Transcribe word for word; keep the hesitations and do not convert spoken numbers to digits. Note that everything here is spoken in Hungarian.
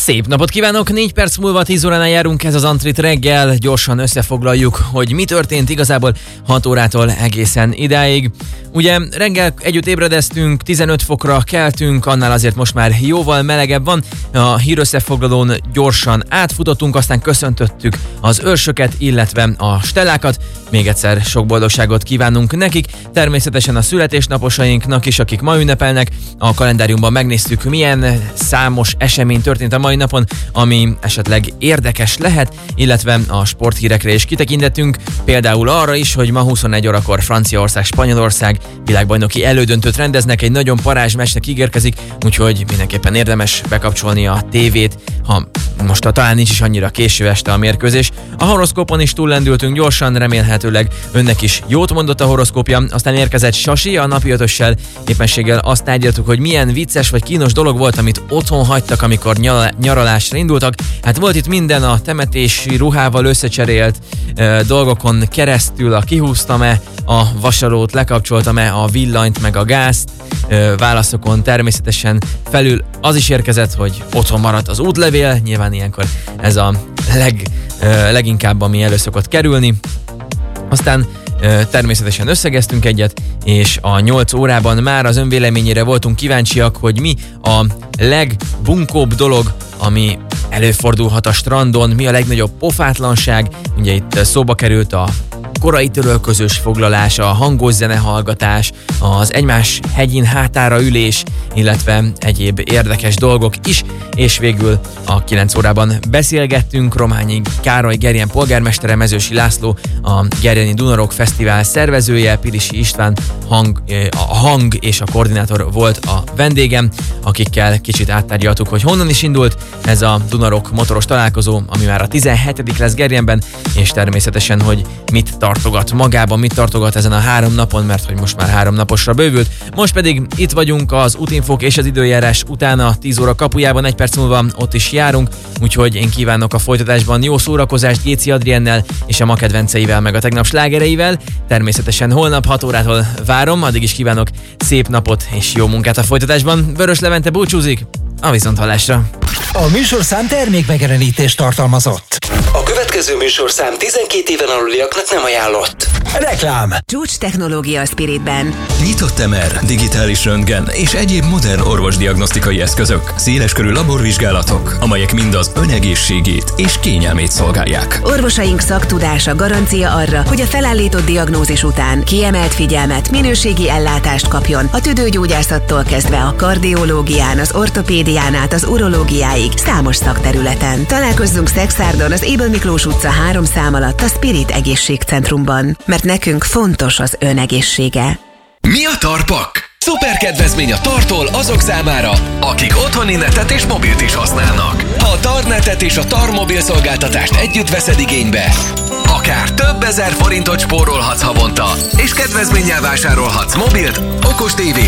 Szép napot kívánok! négy perc múlva tíz óránál járunk, ez az Antrit reggel. Gyorsan összefoglaljuk, hogy mi történt igazából hat órától egészen idáig. Ugye reggel együtt ébredeztünk, tizenöt fokra keltünk, annál azért most már jóval melegebb van. A hírösszefoglalón gyorsan átfutottunk, aztán köszöntöttük az őrsöket, illetve a stellákat. Még egyszer sok boldogságot kívánunk nekik, természetesen a születésnaposainknak is, akik ma ünnepelnek. A kalendáriumban megnéztük, milyen számos esemény történt a mai napon, ami esetleg érdekes lehet, illetve a sporthírekre is kitekintettünk, például arra is, hogy ma huszonegy órakor Franciaország-Spanyolország világbajnoki elődöntőt rendeznek, egy nagyon parázs meccsnek ígérkezik, úgyhogy mindenképpen érdemes bekapcsolni a tévét, ha most a, talán nincs is annyira késő este a mérkőzés. A horoszkópon is túllendültünk gyorsan, remélhetőleg önnek is jót mondott a horoszkópja, aztán érkezett Sasi a napi ötössel, éppenséggel azt tárgyaltuk, hogy milyen vicces vagy kínos dolog volt, amit otthon hagytak, amikor nyal- nyaralásra indultak. Hát volt itt minden, a temetési ruhával összecserélt e, dolgokon keresztül, a kihúztam-e a vasalót, lekapcsoltam-e a villanyt meg a gázt, e, válaszokon természetesen felül az is érkezett, hogy otthon maradt az útlevél, nyilván ilyenkor ez a leg, e, leginkább, ami elő szokott kerülni. Aztán természetesen összegeztünk egyet, és a nyolc órában már az önvéleményére voltunk kíváncsiak, hogy mi a legbunkóbb dolog, ami előfordulhat a strandon, mi a legnagyobb pofátlanság. Ugye itt szóba került a korai törölközős foglalás, a hangos zenehallgatás, az egymás hegyén hátára ülés, illetve egyéb érdekes dolgok is, és végül a kilenc órában beszélgettünk Rományi Károly Gerjen polgármestere, Mezősi László, a Gerjeni Dunarok Fesztivál szervezője, Pirisi István hang, a hang és a koordinátor volt a vendégem, akikkel kicsit áttárgyaltuk, hogy honnan is indult ez a Dunarok motoros találkozó, ami már a tizenhetedik lesz Gerjenben, és természetesen, hogy mit tartogat magában, mit tartogat ezen a három napon, mert hogy most már három naposra bővült. Most pedig itt vagyunk az útinfók és az időjárás után a tíz óra kapujában, egy perc múlva ott is járunk, úgyhogy én kívánok a folytatásban jó szórakozást Géci Adriennel és a ma kedvenceivel, meg a tegnap slágereivel. Természetesen holnap hat órától várom, addig is kívánok szép napot és jó munkát a folytatásban. Vörös Levente búcsúzik, a viszonthallásra. A műsorszám termékmegjelenítést tartalmazott. A következő műsorszám tizenkét éven aluliaknak nem ajánlott. Reklám. Csúcs technológia a Spiritben. Nyitott em er, digitális röntgen és egyéb modern orvosdiagnosztikai eszközök, széleskörű laborvizsgálatok, amelyek mind az ön egészségét és kényelmét szolgálják. Orvosaink szaktudása garancia arra, hogy a felállított diagnózis után kiemelt figyelmet, minőségi ellátást kapjon a tüdőgyógyászattól kezdve a kardiológián, az ortopédián át az urológiáig számos szakterületen. Találkozzunk Szexárdon az Ébel Miklós utca három szám alatt a Spirit Egészségcentrumban, mert nekünk fontos az ön egészsége. Mi a Tarpak? Szuper kedvezmény a Tartól azok számára, akik otthoni netet és mobilt is használnak. Ha a Tarnetet és a Tar mobil szolgáltatást együtt veszed igénybe, akár több ezer forintot spórolhatsz havonta, és kedvezménnyel vásárolhatsz mobilt, okos tévét